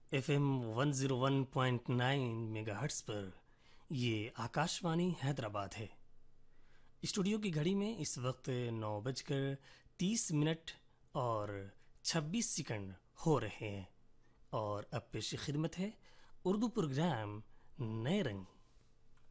FM 101.9 megahertz पर ये आकाशवाणी हैदराबाद है। स्टूडियो की घड़ी में इस वक्त 9:30 और 26 सेकंड हो रहे हैं और अब पेश खिदमत है उर्दू प्रोग्राम नए रंग।